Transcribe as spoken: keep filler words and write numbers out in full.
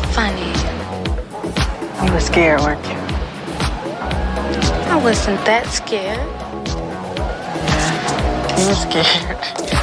funny. You were scared, weren't you? I wasn't that scared. Yeah, you were scared.